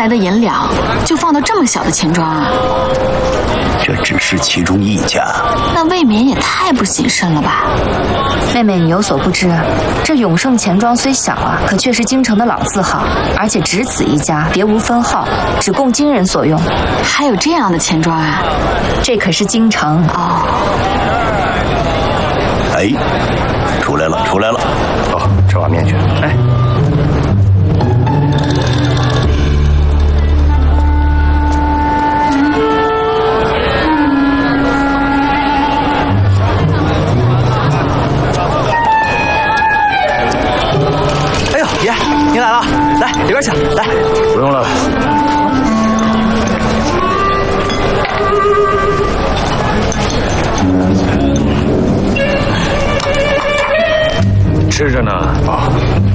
来的银两就放到这么小的钱庄啊？ 这只是其中一家。 那未免也太不谨慎了吧？ 妹妹，你有所不知，这永盛钱庄虽小啊，可却是京城的老字号，而且只此一家，别无分号，只供京人所用。 还有这样的钱庄啊？ 这可是京城哦。 哎，出来了，出来了。 走，吃碗面去。哎。 爷，您来了，来里边请，来。 不用了。吃着呢。啊。